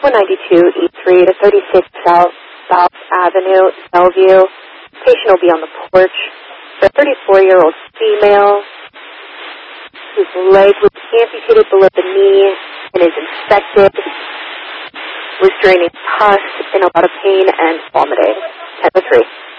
192 E3 to 36 South Avenue, Bellevue. Patient will be on the porch. The 34-year-old female whose leg was amputated below the knee and is infected, was draining pus, in a lot of pain and vomiting. 10-3.